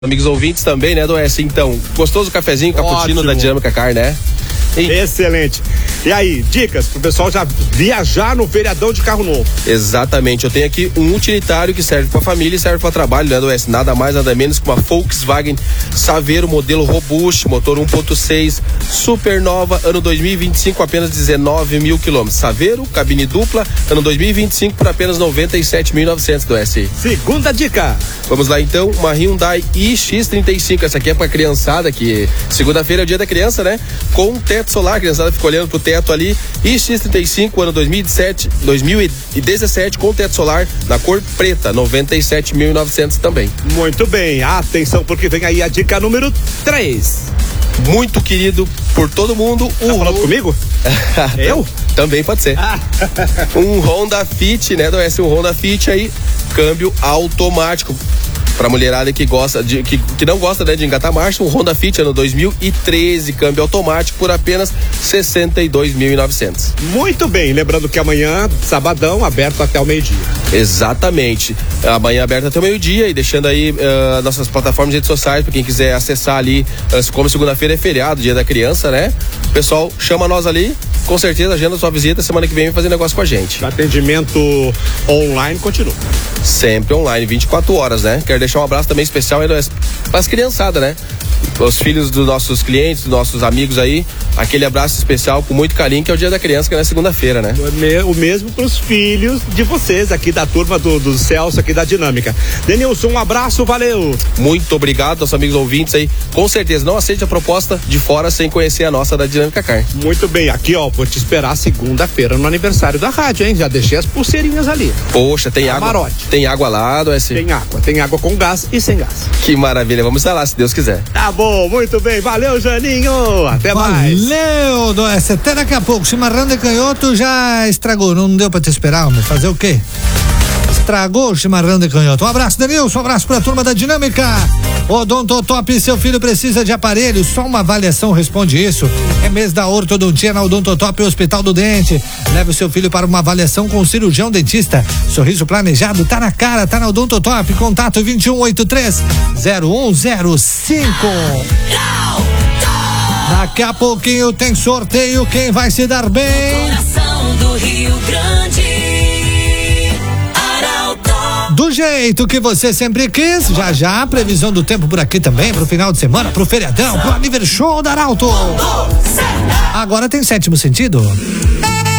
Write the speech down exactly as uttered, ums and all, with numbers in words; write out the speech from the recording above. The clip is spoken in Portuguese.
Amigos ouvintes também, né, do S? Então, gostoso cafezinho, cappuccino da Dinâmica Car, né? E... Excelente. E aí, dicas pro pessoal já viajar no feriadão de carro novo? Exatamente, eu tenho aqui um utilitário que serve pra família e serve pra trabalho, né, do S? Nada mais, nada menos que uma Volkswagen Saveiro, modelo robusto, motor um ponto seis, super nova, ano dois mil e vinte e cinco, apenas dezenove mil quilômetros. Saveiro, cabine dupla, ano dois mil e vinte e cinco por apenas noventa e sete mil e novecentos do S. Segunda dica. Vamos lá então, uma Hyundai i X trinta e cinco, essa aqui é pra criançada, que segunda-feira é o dia da criança, né? Com teto solar, a criançada fica olhando pro teto ali, i X trinta e cinco, ano dois mil e dezessete, dois mil e dezessete, com teto solar na cor preta, noventa e sete mil e novecentos também. Muito bem, atenção porque vem aí a dica número três. Muito querido por todo mundo. Tá o... falando comigo? Eu? Também pode ser. Um Honda Fit, né, do S? Um Honda Fit aí, câmbio automático. Pra mulherada que gosta de, que, que não gosta, né, de engatar marcha, um Honda Fit ano dois mil e treze, câmbio automático por apenas sessenta e dois mil e novecentos. Muito bem, lembrando que amanhã, sabadão, aberto até o meio-dia. Exatamente, amanhã aberto até o meio-dia e deixando aí uh, nossas plataformas de redes sociais para quem quiser acessar ali, uh, como segunda-feira é feriado, dia da criança, né? O pessoal chama nós ali, com certeza agenda sua visita, semana que vem vem fazer negócio com a gente. O atendimento online continua. Sempre online, vinte e quatro horas, né? Quero deixar um abraço também especial aí para as criançadas, né? Os filhos dos nossos clientes, dos nossos amigos aí, aquele abraço especial com muito carinho, que é o dia da criança, que é na segunda-feira, né? O mesmo para os filhos de vocês aqui da turma do, do Celso aqui da Dinâmica. Denilson, um abraço, valeu! Muito obrigado, nossos amigos ouvintes aí. Com certeza, não aceite a proposta de fora sem conhecer a nossa da Dinâmica Car. Muito bem, aqui ó, vou te esperar segunda-feira no aniversário da rádio, hein? Já deixei as pulseirinhas ali. Poxa, tem Camarote. água. Tem água lá do S? Tem água, tem água com gás e sem gás. Que maravilha, vamos estar lá, se Deus quiser. Tá bom, muito bem, valeu, Janinho, até valeu, mais. Valeu, do S, até daqui a pouco. Chimarrão de canhoto já estragou, não deu pra te esperar, homem, fazer o quê? Estragou o chimarrão de canhoto. Um abraço, Denilson, um abraço pra turma da Dinâmica. Odontotop, seu filho precisa de aparelho, só uma avaliação responde isso. É mês da ortodontia na Odontotop, Hospital do Dente. Leve o seu filho para uma avaliação com o cirurgião dentista. Sorriso planejado, tá na cara, tá na Odontotop. Contato vinte e um oitenta e três, zero um zero cinco. Daqui a pouquinho tem sorteio, quem vai se dar bem? Coração do Rio Grande. Do jeito que você sempre quis, já já, previsão do tempo por aqui também, pro final de semana, pro feriadão, pro aniversário da Arauto. Agora tem sétimo sentido.